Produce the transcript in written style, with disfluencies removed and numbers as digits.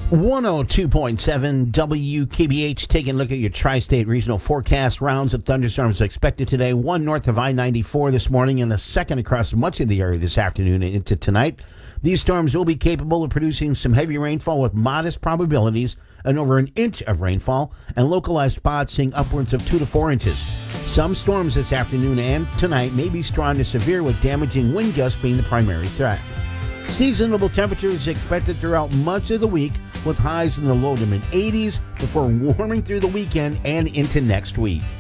102.7 WKBH taking a look at your tri-state regional forecast. Rounds of thunderstorms expected today. One north of I-94 this morning and a second across much of the area this afternoon and into tonight. These storms will be capable of producing some heavy rainfall with modest probabilities and over an inch of rainfall, and localized spots seeing upwards of 2 to 4 inches. Some storms this afternoon and tonight may be strong to severe, with damaging wind gusts being the primary threat. Seasonable temperatures expected throughout much of the week, with highs in the low to mid 80s before warming through the weekend and into next week.